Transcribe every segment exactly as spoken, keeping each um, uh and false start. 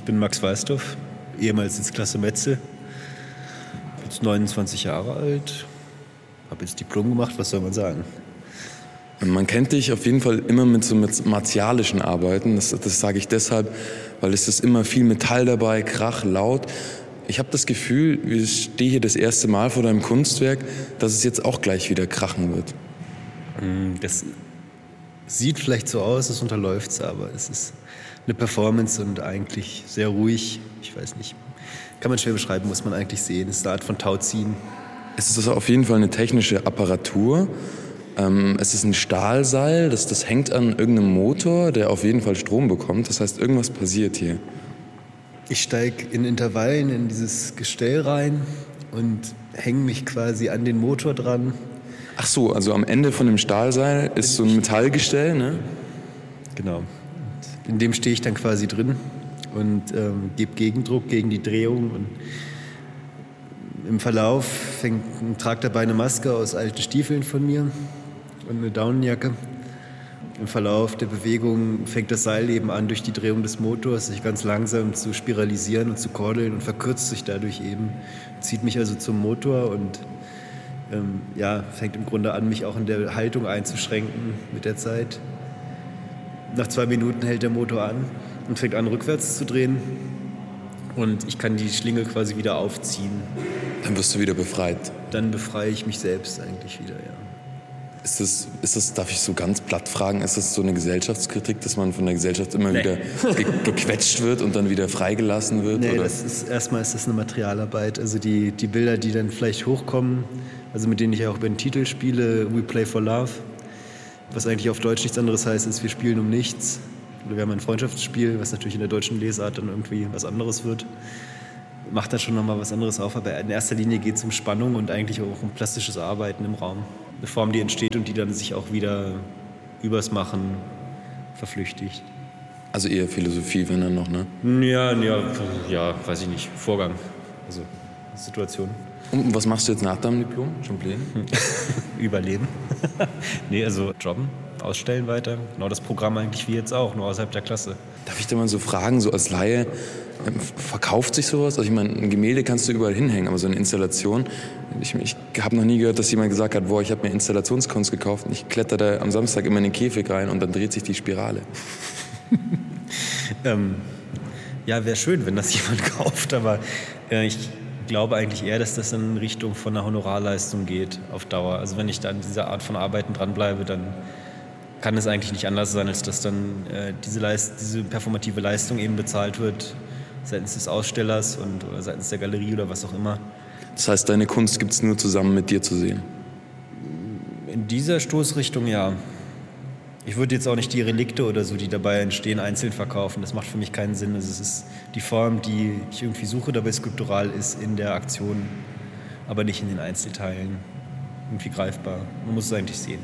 bin Max Weißdorf, ehemals Sitzklasse Metze. Jetzt neunundzwanzig Jahre alt, habe jetzt Diplom gemacht, was soll man sagen? Man kennt dich auf jeden Fall immer mit so mit martialischen Arbeiten. Das, das sage ich deshalb, weil es ist immer viel Metall dabei, Krach, laut. Ich habe das Gefühl, ich stehe hier das erste Mal vor deinem Kunstwerk, dass es jetzt auch gleich wieder krachen wird. Das sieht vielleicht so aus, es unterläuft es, aber es ist eine Performance und eigentlich sehr ruhig. Ich weiß nicht, kann man schwer beschreiben, muss man eigentlich sehen. Es ist eine Art von Tauziehen. Es ist auf jeden Fall eine technische Apparatur. Ähm, es ist ein Stahlseil, das, das hängt an irgendeinem Motor, der auf jeden Fall Strom bekommt. Das heißt, irgendwas passiert hier. Ich steige in Intervallen in dieses Gestell rein und hänge mich quasi an den Motor dran. Ach so, also am Ende von dem Stahlseil ist so ein Metallgestell, ne? Genau. Und in dem stehe ich dann quasi drin und ähm, gebe Gegendruck gegen die Drehung. Und im Verlauf fängt, tragt dabei eine Maske aus alten Stiefeln von mir und eine Daunenjacke. Im Verlauf der Bewegung fängt das Seil eben an, durch die Drehung des Motors sich ganz langsam zu spiralisieren und zu kordeln und verkürzt sich dadurch eben, zieht mich also zum Motor und ähm, ja, fängt im Grunde an, mich auch in der Haltung einzuschränken mit der Zeit. Nach zwei Minuten hält der Motor an und fängt an, rückwärts zu drehen und ich kann die Schlinge quasi wieder aufziehen. Dann wirst du wieder befreit. Dann befreie ich mich selbst eigentlich wieder, ja. Ist das, ist das, darf ich so ganz platt fragen, ist das so eine Gesellschaftskritik, dass man von der Gesellschaft immer nee. wieder ge- gequetscht wird und dann wieder freigelassen wird? Nee, oder? Das ist, erstmal ist das eine Materialarbeit. Also die, die Bilder, die dann vielleicht hochkommen, also mit denen ich auch über den Titel spiele, We Play for Love, was eigentlich auf Deutsch nichts anderes heißt, als wir spielen um nichts. Oder wir haben ein Freundschaftsspiel, was natürlich in der deutschen Lesart dann irgendwie was anderes wird. Macht dann schon nochmal was anderes auf, aber in erster Linie geht es um Spannung und eigentlich auch um plastisches Arbeiten im Raum. Eine Form, die entsteht und die dann sich auch wieder übers Machen verflüchtigt. Also eher Philosophie, wenn dann noch, ne? Ja, ja, ja, weiß ich nicht. Vorgang, also Situation. Und was machst du jetzt nach deinem Diplom? Schon Pläne? Überleben. Nee, also jobben, ausstellen weiter. Genau das Programm eigentlich wie jetzt auch, nur außerhalb der Klasse. Darf ich da mal so fragen, so als Laie, verkauft sich sowas? Also ich meine, ein Gemälde kannst du überall hinhängen, aber so eine Installation, ich, ich habe noch nie gehört, dass jemand gesagt hat, boah, ich habe mir Installationskunst gekauft und ich kletter da am Samstag immer in den Käfig rein und dann dreht sich die Spirale. ähm, ja, wäre schön, wenn das jemand kauft, aber äh, ich glaube eigentlich eher, dass das in Richtung von einer Honorarleistung geht auf Dauer. Also wenn ich da an dieser Art von Arbeiten dranbleibe, dann kann es eigentlich nicht anders sein, als dass dann äh, diese, Leist- diese performative Leistung eben bezahlt wird seitens des Ausstellers und, oder seitens der Galerie oder was auch immer. Das heißt, deine Kunst gibt es nur zusammen mit dir zu sehen? In dieser Stoßrichtung ja. Ich würde jetzt auch nicht die Relikte oder so, die dabei entstehen, einzeln verkaufen. Das macht für mich keinen Sinn. Also es ist die Form, die ich irgendwie suche, dabei skulptural ist in der Aktion, aber nicht in den Einzelteilen. Irgendwie greifbar. Man muss es eigentlich sehen.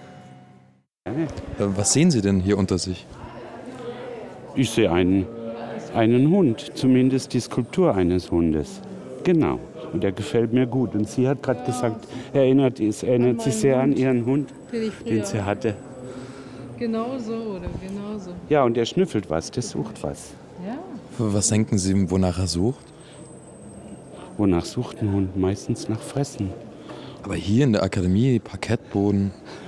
Was sehen Sie denn hier unter sich? Ich sehe einen, einen Hund, zumindest die Skulptur eines Hundes. Genau. Und der gefällt mir gut. Und sie hat gerade gesagt, erinnert, es erinnert sich sehr Hund, an ihren Hund, den, ich den sie hatte. Genau so oder genau so. Ja, und der schnüffelt was, der sucht was. Ja. Was denken Sie, wonach er sucht? Wonach sucht ein Hund? Meistens nach Fressen. Aber hier in der Akademie, Parkettboden.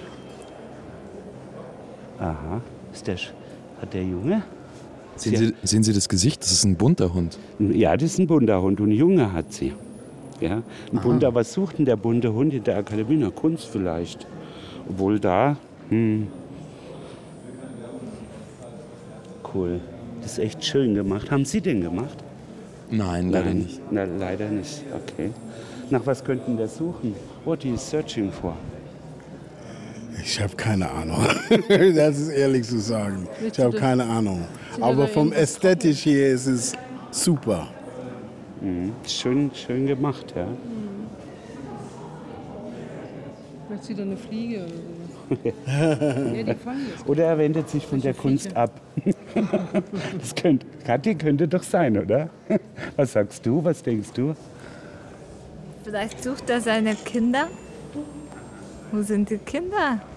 Aha. Ist der, hat der Junge? Sehen Sie, sehen Sie das Gesicht? Das ist ein bunter Hund. Ja, das ist ein bunter Hund und ein Junge hat sie. Ja, ein bunter, was sucht denn der bunte Hund in der Akademie? Na, Kunst vielleicht. Obwohl da, hm. Cool. Das ist echt schön gemacht. Haben Sie den gemacht? Nein, leider Nein. nicht. Na, leider nicht. Okay. Nach was könnten wir suchen? What are you searching for? Ich habe keine Ahnung. Das ist ehrlich zu sagen. Ich habe keine Ahnung. Aber vom Ästhetisch hier ist es super. Mhm. Schön, schön gemacht, ja. Vielleicht sieht er eine Fliege oder so. Ja, die fangen jetzt. Oder er wendet sich von der Kunst ab. Das könnte, Kathi, könnte doch sein, oder? Was sagst du? Was denkst du? Vielleicht sucht er seine Kinder. Wo sind die Kinder?